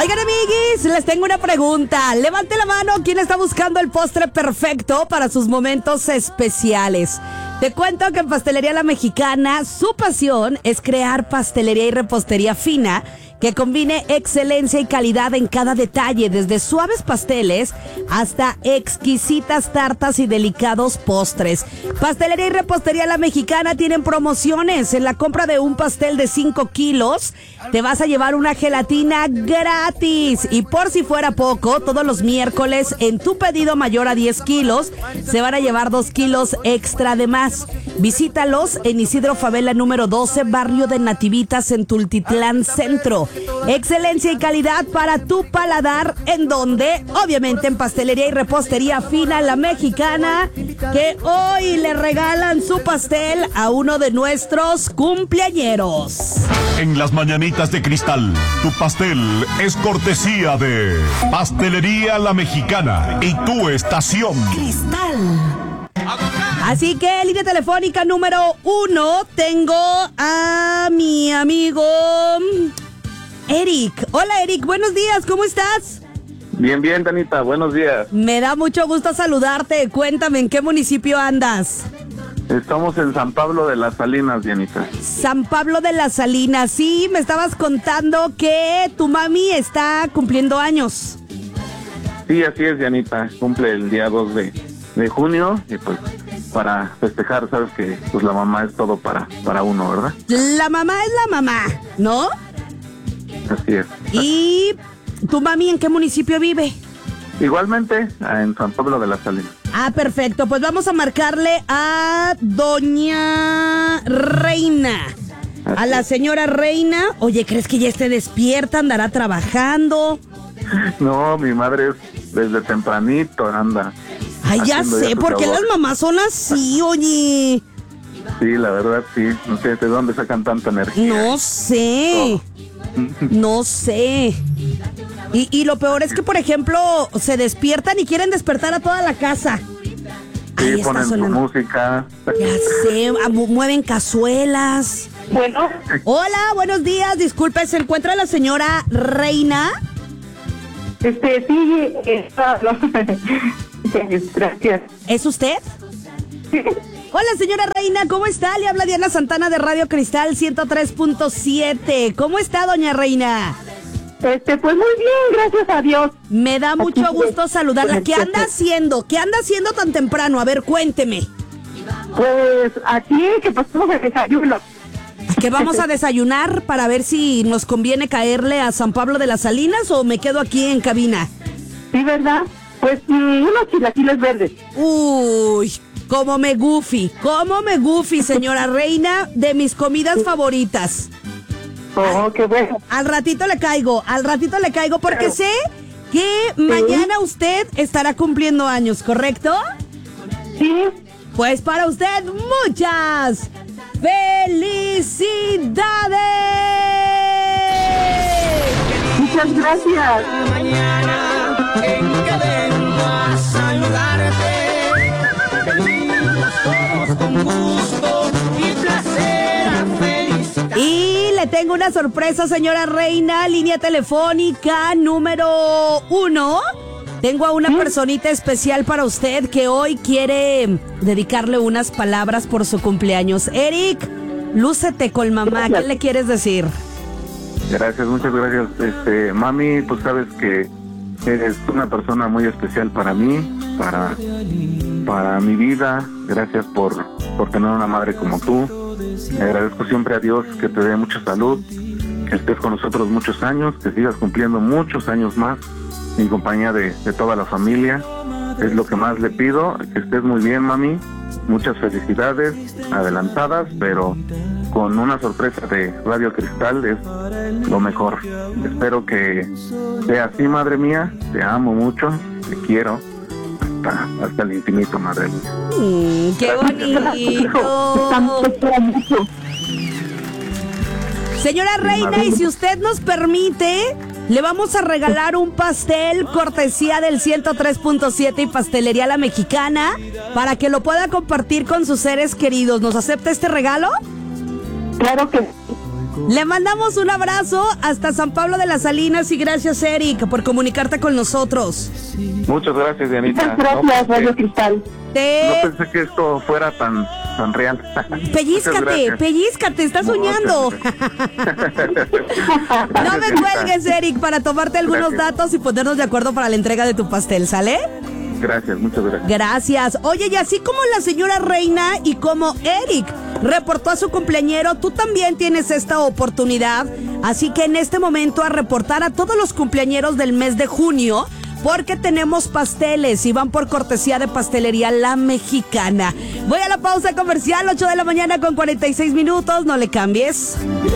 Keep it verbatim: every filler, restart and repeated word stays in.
Oigan, amiguis, les tengo una pregunta. Levante la mano, ¿quién está buscando el postre perfecto para sus momentos especiales? Te cuento que en Pastelería La Mexicana, su pasión es crear pastelería y repostería fina que combine excelencia y calidad en cada detalle, desde suaves pasteles hasta exquisitas tartas y delicados postres. Pastelería y repostería La Mexicana tienen promociones. En la compra de un pastel de cinco kilos, te vas a llevar una gelatina gratis. Y por si fuera poco, todos los miércoles, en tu pedido mayor a diez kilos, se van a llevar dos kilos extra de más. Visítalos en Isidro Favela número doce, barrio de Nativitas, en Tultitlán Centro. Excelencia y calidad para tu paladar, ¿en donde? Obviamente en Pastelería y Repostería Fina La Mexicana, que hoy le regalan su pastel a uno de nuestros cumpleañeros. En las mañanitas de cristal, tu pastel es cortesía de Pastelería La Mexicana y tu estación Cristal. Así que, línea telefónica número uno, tengo a mi amigo Eric. Hola, Eric, buenos días, ¿cómo estás? Bien, bien, Danita, buenos días. Me da mucho gusto saludarte. Cuéntame, ¿en qué municipio andas? Estamos en San Pablo de las Salinas, Dianita. San Pablo de las Salinas, sí, me estabas contando que tu mami está cumpliendo años. Sí, así es, Dianita, cumple el día dos de, de junio y pues para festejar, sabes que pues la mamá es todo para, para uno, ¿verdad? La mamá es la mamá, ¿no? Así es. ¿Y tu mami en qué municipio vive? Igualmente, en San Pablo de las Salinas. Ah, perfecto. Pues vamos a marcarle a doña Reina. Así a la es. señora Reina. Oye, ¿crees que ya esté despierta? ¿Andará trabajando? No, mi madre es desde tempranito, anda. Ay, ya haciendo sé, su ¿por qué labor. las mamás son así, oye? Sí, la verdad, sí. No sé de dónde sacan tanta energía. No sé. No sé. Y, y lo peor es que, por ejemplo, se despiertan y quieren despertar a toda la casa. Sí, Ahí está ponen su sonando. música. Ya sé, ah, mu- mueven cazuelas. Bueno, Hola, buenos días. Disculpe, ¿se encuentra la señora Reina? este, sí, está, no. Gracias. ¿Es usted? Hola, señora Reina, ¿cómo está? Le habla Diana Santana de Radio Cristal ciento tres punto siete. ¿Cómo está, doña Reina? Este, pues muy bien, gracias a Dios. Me da mucho Aquí, gusto saludarla. pues, ¿Qué anda haciendo? ¿Qué anda haciendo tan temprano? A ver, cuénteme. Pues aquí que pasamos el desayuno. ¿Qué vamos a desayunar para ver si nos conviene caerle a San Pablo de las Salinas o me quedo aquí en cabina? Sí, ¿verdad? Pues mm, unos chilaquiles verdes. Uy, cómo me gufi, cómo me gufi, señora Reina, de mis comidas favoritas. Oh, qué bueno. Al ratito le caigo, al ratito le caigo porque sé que mañana usted estará cumpliendo años, ¿correcto? Sí, Pues para usted muchas felicidades. muchas gracias. Mañana en que vengo a saludarte, venimos todos con gusto y placer a felicitar. Y le tengo una sorpresa, señora Reina, línea telefónica número uno. Tengo a una personita especial para usted que hoy quiere dedicarle unas palabras por su cumpleaños. Eric, lúcete con mamá, ¿qué le quieres decir? Gracias, muchas gracias. Este, mami, pues sabes que eres una persona muy especial para mí, para, para mi vida. Gracias por, por tener una madre como tú. Le agradezco siempre a Dios que te dé mucha salud, que estés con nosotros muchos años, que sigas cumpliendo muchos años más en compañía de, de toda la familia. Es lo que más le pido, que estés muy bien, mami. Muchas felicidades adelantadas, pero con una sorpresa de Radio Cristal es lo mejor. Espero que sea así, madre mía. Te amo mucho, te quiero hasta, hasta el infinito, madre mía. Mm, ¡Qué bonito! Tanto quiero mucho. Señora Reina, y si usted nos permite, le vamos a regalar un pastel cortesía del ciento tres punto siete y Pastelería La Mexicana para que lo pueda compartir con sus seres queridos. ¿Nos acepta este regalo? Claro que Le mandamos un abrazo hasta San Pablo de las Salinas y gracias, Eric, por comunicarte con nosotros. Muchas gracias, Dianita. Muchas gracias, No, porque Radio Cristal. Te... no pensé que esto fuera tan, tan real. Pellízcate, pellízcate, estás soñando. No me cuelgues, Eric, para tomarte algunos Gracias. datos y ponernos de acuerdo para la entrega de tu pastel, ¿sale? Gracias, muchas gracias. Gracias. Oye, y así como la señora Reina y como Eric reportó a su cumpleañero, tú también tienes esta oportunidad. Así que en este momento a reportar a todos los cumpleañeros del mes de junio, porque tenemos pasteles y van por cortesía de Pastelería La Mexicana. Voy a la pausa comercial, ocho de la mañana con cuarenta y seis minutos, no le cambies.